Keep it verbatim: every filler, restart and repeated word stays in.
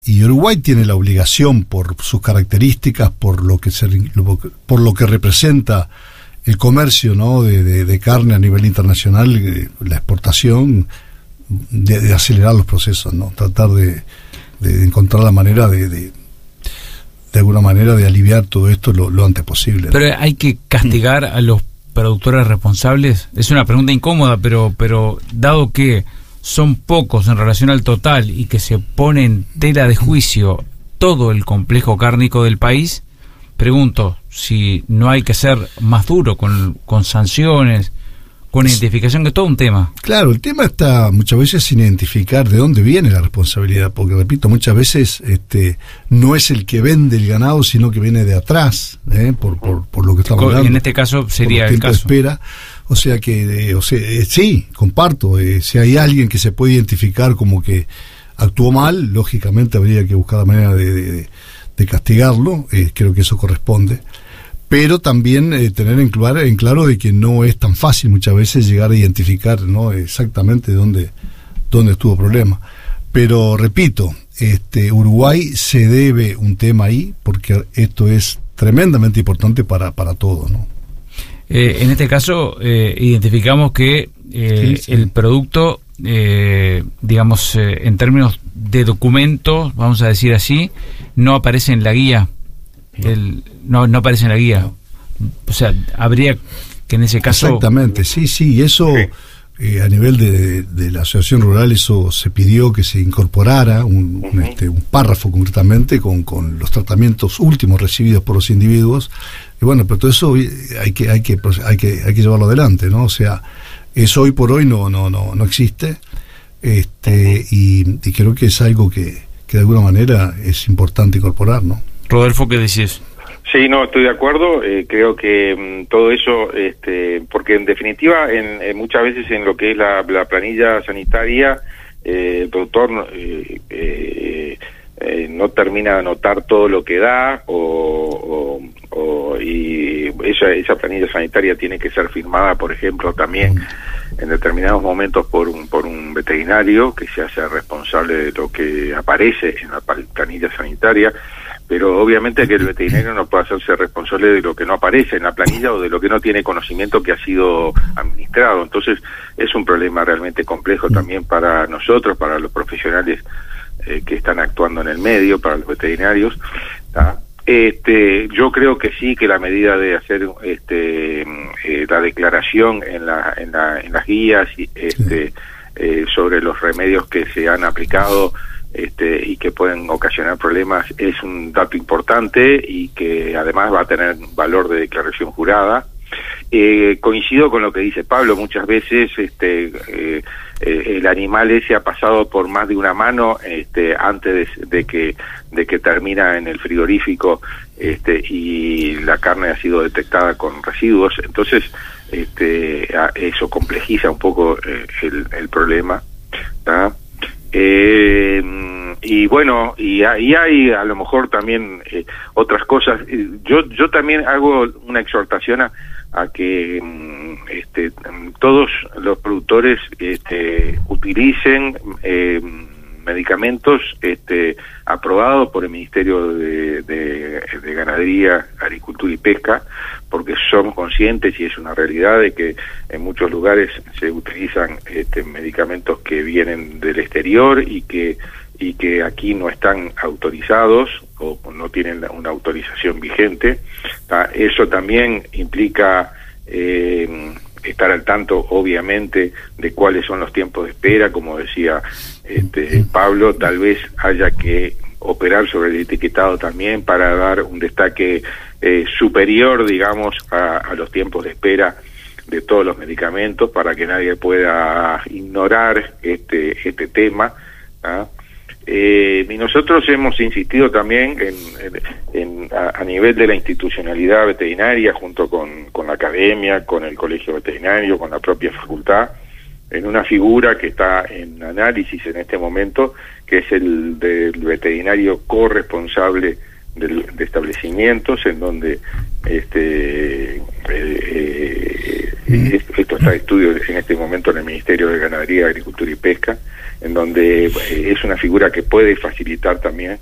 Y Uruguay tiene la obligación, por sus características, por lo que se, por lo que representa el comercio, ¿no?, de, de, de carne a nivel internacional, la exportación, de, de acelerar los procesos, ¿no? Tratar de, de encontrar la manera de, de, de alguna manera, de aliviar todo esto lo, lo antes posible, ¿no? Pero hay que castigar a los productores responsables. Es una pregunta incómoda, pero, pero dado que son pocos en relación al total y que se pone en tela de juicio todo el complejo cárnico del país, pregunto si no hay que ser más duro con, con sanciones, con identificación, que es todo un tema. Claro, el tema está muchas veces sin identificar de dónde viene la responsabilidad, porque repito, muchas veces este no es el que vende el ganado, sino que viene de atrás, ¿eh? por, por, por lo que estamos hablando. En este caso sería el caso. De espera. O sea que, eh, o sea, eh, sí, comparto, eh, si hay alguien que se puede identificar como que actuó mal, lógicamente habría que buscar la manera de, de, de castigarlo, eh, creo que eso corresponde, pero también eh, tener en claro, en claro de que no es tan fácil muchas veces llegar a identificar, ¿no?, exactamente dónde, dónde estuvo el problema. Pero repito, este Uruguay se debe un tema ahí, porque esto es tremendamente importante para, para todos, ¿no? Eh, en este caso, eh, identificamos que eh, sí, sí. el producto, eh, digamos, eh, en términos de documentos, vamos a decir así, no aparece en la guía. El, no, no aparece en la guía. No. O sea, habría que en ese caso... Exactamente, sí, sí, y eso eh, a nivel de, de la Asociación Rural, eso se pidió que se incorporara un, un, este, un párrafo concretamente con, con los tratamientos últimos recibidos por los individuos. Y bueno, pero todo eso hay que hay que hay que hay que llevarlo adelante, ¿no? O sea, eso hoy por hoy no no no no existe, este y, y creo que es algo que, que de alguna manera es importante incorporar, ¿no? Rodolfo, ¿qué decís? Sí, no, estoy de acuerdo. Eh, creo que mmm, todo eso, este, porque en definitiva, en, en muchas veces en lo que es la, la planilla sanitaria, eh, el productor eh, eh, eh, no termina de anotar todo lo que da, o, o, o y esa, esa planilla sanitaria tiene que ser firmada, por ejemplo, también en determinados momentos por un por un veterinario que se hace responsable de lo que aparece en la planilla sanitaria. Pero obviamente que el veterinario no puede hacerse responsable de lo que no aparece en la planilla o de lo que no tiene conocimiento que ha sido administrado. Entonces es un problema realmente complejo también para nosotros, para los profesionales eh, que están actuando en el medio, para los veterinarios. ¿tá? Este, yo creo que sí, que la medida de hacer este eh, la declaración en la en la en las guías este eh, sobre los remedios que se han aplicado Este, y que pueden ocasionar problemas es un dato importante y que además va a tener valor de declaración jurada. Eh, coincido con lo que dice Pablo, muchas veces este, eh, eh, el animal ese ha pasado por más de una mano este, antes de, de que de que termina en el frigorífico este, y la carne ha sido detectada con residuos, entonces este, eso complejiza un poco eh, el, el problema, ¿tá? Eh, y bueno, y ahí hay a lo mejor también eh, otras cosas. Yo yo también hago una exhortación a, a que este, todos los productores este, utilicen eh, medicamentos este, aprobados por el Ministerio de, de, de Ganadería, Agricultura y Pesca, porque somos conscientes y es una realidad de que en muchos lugares se utilizan este, medicamentos que vienen del exterior y que y que aquí no están autorizados o no tienen una autorización vigente. ¿tá? Eso también implica eh, estar al tanto, obviamente, de cuáles son los tiempos de espera. Como decía este, Pablo, tal vez haya que operar sobre el etiquetado también para dar un destaque eh, superior, digamos, a, a los tiempos de espera de todos los medicamentos, para que nadie pueda ignorar este este tema. ¿tá? Eh, y nosotros hemos insistido también en, en, en a, a nivel de la institucionalidad veterinaria, junto con, con la academia, con el colegio veterinario, con la propia facultad, en una figura que está en análisis en este momento, que es el del veterinario corresponsable del, de establecimientos, en donde este eh, eh, Mm. Esto está de estudio en este momento en el Ministerio de Ganadería, Agricultura y Pesca, en donde es una figura que puede facilitar también